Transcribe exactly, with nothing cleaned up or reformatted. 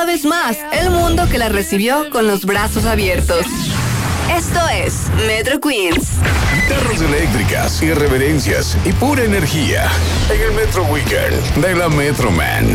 Una vez más, el mundo que la recibió con los brazos abiertos. Esto es Metro Queens. Guitarras eléctricas, irreverencias y pura energía. En el Metro Weekend de la Metro Man.